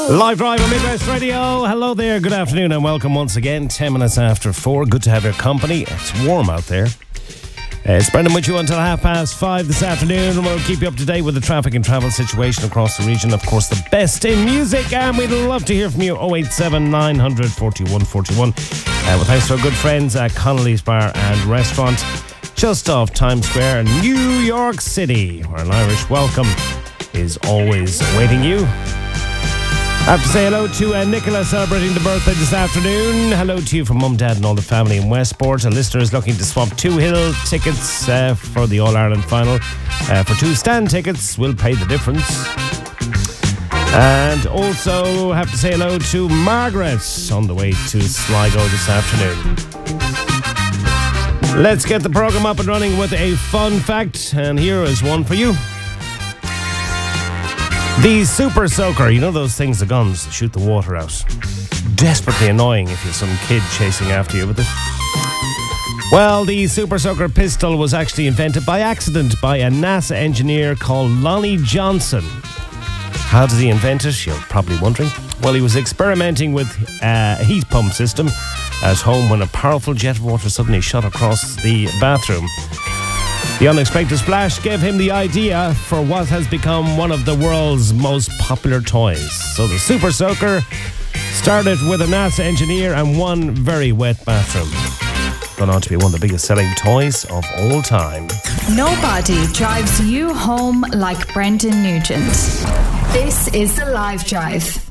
Live Drive on Midwest Radio. Hello there, good afternoon and welcome once again. 10 minutes after 4. Good to have your company. It's warm out there. It's Brendan with you until 5:30 this afternoon, and we'll keep you up to date with the traffic and travel situation across the region. Of course, the best in music, and we'd love to hear from you. 087 900 41 41. Well, thanks to our good friends at Connolly's Bar and Restaurant, just off Times Square, New York City, where an Irish welcome is always awaiting you. I have to say hello to Nicola, celebrating the birthday this afternoon. Hello to you from Mum, Dad and all the family in Westport. A listener is looking to swap 2 Hill tickets for the All-Ireland final for 2 stand tickets. We'll pay the difference. And also have to say hello to Margaret on the way to Sligo this afternoon. Let's get the programme up and running with a fun fact, and here is one for you. The Super Soaker, you know those things, the guns that shoot the water out. Desperately annoying if you're some kid chasing after you with it. Well, the Super Soaker pistol was actually invented by accident by a NASA engineer called Lonnie Johnson. How did he invent it? You're probably wondering. Well, he was experimenting with a heat pump system at home when a powerful jet of water suddenly shot across the bathroom. The unexpected splash gave him the idea for what has become one of the world's most popular toys. So the Super Soaker started with a NASA engineer and one very wet bathroom. Gone on to be one of the biggest selling toys of all time. Nobody drives you home like Brendan Nugent. This is the Live Drive.